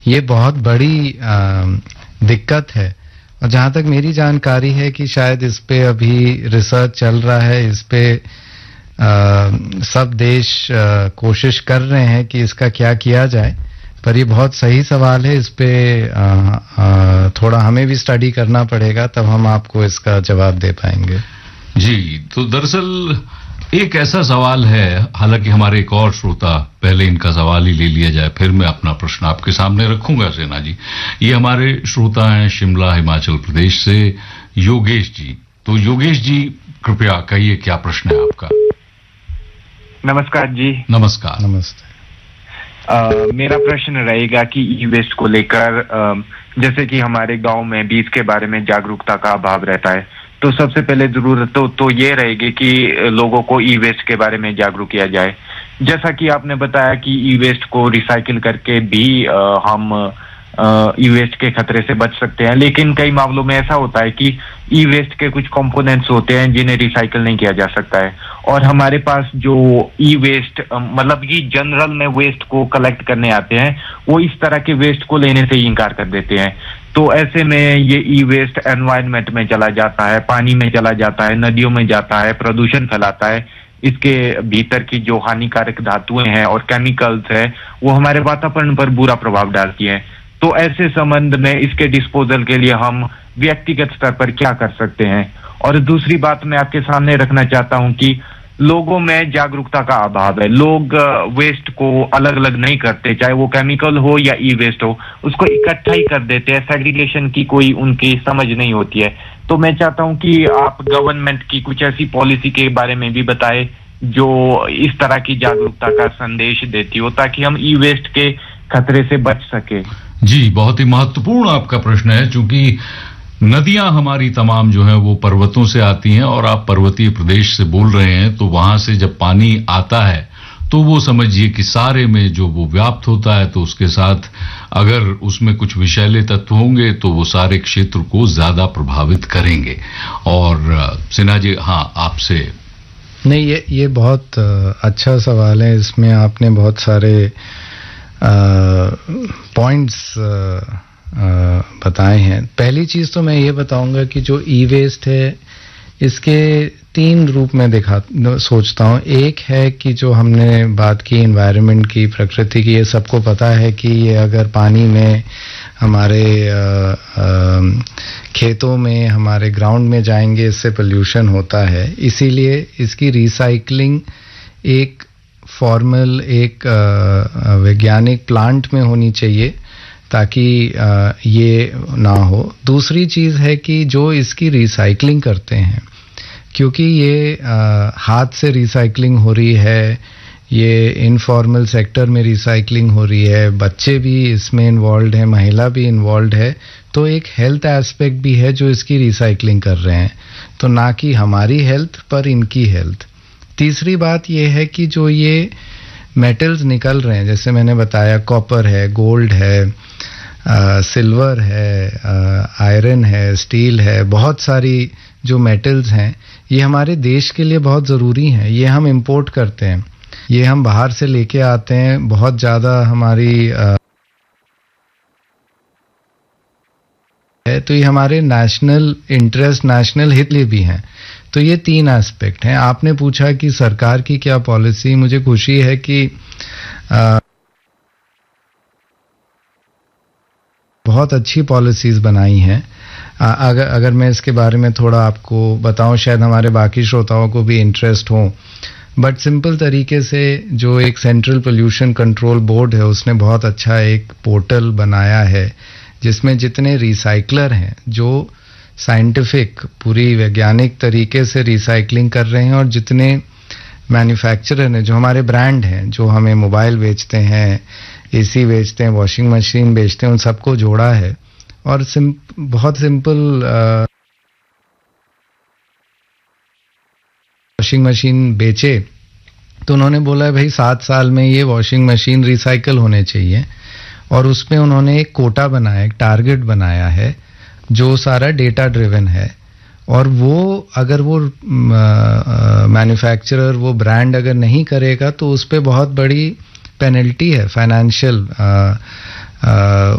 ये बहुत बड़ी दिक्कत है। और जहां तक मेरी जानकारी है कि शायद इस पे अभी रिसर्च चल रहा है, इस पे सब देश कोशिश कर रहे हैं कि इसका क्या किया जाए। पर ये बहुत सही सवाल है, इस पे थोड़ा हमें भी स्टडी करना पड़ेगा, तब हम आपको इसका जवाब दे पाएंगे। जी, तो दरअसल एक ऐसा सवाल है, हालांकि हमारे एक और श्रोता, पहले इनका सवाल ही ले लिया जाए, फिर मैं अपना प्रश्न आपके सामने रखूंगा सेना जी। ये हमारे श्रोता हैं शिमला हिमाचल प्रदेश से योगेश जी। तो योगेश जी कृपया कहिए, क्या प्रश्न है आपका? नमस्कार जी। नमस्कार। नमस्ते। मेरा प्रश्न रहेगा कि ई वेस्ट को लेकर, जैसे कि हमारे गांव में भी इसके बारे में जागरूकता का अभाव रहता है, तो सबसे पहले जरूरत तो ये रहेगी कि लोगों को ई वेस्ट के बारे में जागरूक किया जाए। जैसा कि आपने बताया कि ई वेस्ट को रिसाइकिल करके भी हम ई वेस्ट के खतरे से बच सकते हैं, लेकिन कई मामलों में ऐसा होता है कि ई वेस्ट के कुछ कंपोनेंट्स होते हैं जिन्हें रिसाइकिल नहीं किया जा सकता है, और हमारे पास जो ई वेस्ट मतलब कि जनरल में वेस्ट को कलेक्ट करने आते हैं, वो इस तरह के वेस्ट को लेने से ही इनकार कर देते हैं। तो ऐसे में ये ई वेस्ट एनवायरनमेंट में चला जाता है, पानी में चला जाता है, नदियों में जाता है, प्रदूषण फैलाता है। इसके भीतर की जो हानिकारक धातुएं हैं और केमिकल्स है, वो हमारे वातावरण पर बुरा प्रभाव डालती हैं। तो ऐसे संबंध में इसके डिस्पोजल के लिए हम व्यक्तिगत स्तर पर क्या कर सकते हैं? और दूसरी बात मैं आपके सामने रखना चाहता हूं कि लोगों में जागरूकता का अभाव है। लोग वेस्ट को अलग अलग नहीं करते, चाहे वो केमिकल हो या ई वेस्ट हो, उसको इकट्ठा ही कर देते हैं। सेग्रीगेशन की कोई उनकी समझ नहीं होती है। तो मैं चाहता हूं कि आप गवर्नमेंट की कुछ ऐसी पॉलिसी के बारे में भी बताएं जो इस तरह की जागरूकता का संदेश देती हो, ताकि हम ई वेस्ट के खतरे से बच सके। जी, बहुत ही महत्वपूर्ण आपका प्रश्न है, क्योंकि नदियां हमारी तमाम जो है वो पर्वतों से आती हैं, और आप पर्वतीय प्रदेश से बोल रहे हैं, तो वहां से जब पानी आता है तो वो समझिए कि सारे में जो वो व्याप्त होता है, तो उसके साथ अगर उसमें कुछ विषैले तत्व होंगे तो वो सारे क्षेत्र को ज्यादा प्रभावित करेंगे। और सिन्हा जी, हाँ आपसे। नहीं, ये बहुत अच्छा सवाल है। इसमें आपने बहुत सारे पॉइंट्स बताए हैं। पहली चीज तो मैं ये बताऊंगा कि जो ई वेस्ट है, इसके 3 रूप में सोचता हूँ। एक है कि जो हमने बात की एनवायरनमेंट की, प्रकृति की, ये सबको पता है कि ये अगर पानी में, हमारे खेतों में, हमारे ग्राउंड में जाएंगे, इससे पोल्यूशन होता है। इसीलिए इसकी रिसाइकलिंग एक फॉर्मल, एक वैज्ञानिक प्लांट में होनी चाहिए, ताकि ये ना हो। दूसरी चीज है कि जो इसकी रिसाइकलिंग करते हैं, क्योंकि ये हाथ से रिसाइकलिंग हो रही है, ये इनफॉर्मल सेक्टर में रिसाइकलिंग हो रही है, बच्चे भी इसमें इन्वॉल्व है, महिला भी इन्वॉल्व है, तो एक हेल्थ एस्पेक्ट भी है जो इसकी रिसाइकलिंग कर रहे हैं। तो ना कि हमारी हेल्थ पर इनकी हेल्थ। तीसरी बात ये है कि जो ये मेटल्स निकल रहे हैं, जैसे मैंने बताया, कॉपर है, गोल्ड है, सिल्वर है, आयरन है, स्टील है, बहुत सारी जो मेटल्स हैं, ये हमारे देश के लिए बहुत ज़रूरी हैं। ये हम इंपोर्ट करते हैं, ये हम बाहर से लेके आते हैं, बहुत ज़्यादा हमारी है, तो ये हमारे नेशनल इंटरेस्ट, नेशनल हित लिए भी हैं। तो ये 3 एस्पेक्ट हैं। आपने पूछा कि सरकार की क्या पॉलिसी। मुझे खुशी है कि बहुत अच्छी पॉलिसीज बनाई हैं। अगर मैं इसके बारे में थोड़ा आपको बताऊं, शायद हमारे बाकी श्रोताओं को भी इंटरेस्ट हो। बट सिंपल तरीके से जो एक सेंट्रल पोल्यूशन कंट्रोल बोर्ड है, उसने बहुत अच्छा एक पोर्टल बनाया है, जिसमें जितने रिसाइकलर हैं, जो साइंटिफिक, पूरी वैज्ञानिक तरीके से रिसाइकलिंग कर रहे हैं, और जितने मैन्युफैक्चरर हैं, जो हमारे ब्रांड हैं, जो हमें मोबाइल बेचते हैं, एसी बेचते हैं, वॉशिंग मशीन बेचते हैं, उन सबको जोड़ा है। और बहुत सिंपल वॉशिंग मशीन बेचे तो उन्होंने बोला है भाई 7 साल में ये वॉशिंग मशीन रिसाइकल होने चाहिए, और उसमें उन्होंने एक कोटा बनाया, एक टारगेट बनाया है, जो सारा डेटा ड्रिवन है। और वो अगर वो मैन्युफैक्चरर, वो ब्रांड अगर नहीं करेगा, तो उस पर बहुत बड़ी पेनल्टी है, फाइनेंशियल